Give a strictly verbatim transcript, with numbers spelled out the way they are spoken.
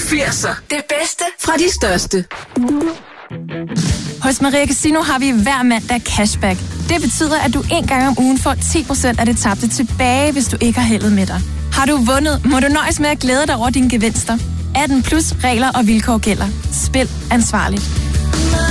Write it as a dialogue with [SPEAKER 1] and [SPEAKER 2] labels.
[SPEAKER 1] firser. Det bedste fra de største.
[SPEAKER 2] Hos Maria Casino har vi hver mandag cashback. Det betyder, at du en gang om ugen får ti procent af det tabte tilbage, hvis du ikke har heldet med dig. Har du vundet, må du nøjes med at glæde dig over dine gevinster. atten plus regler og vilkår gælder. Spil ansvarligt.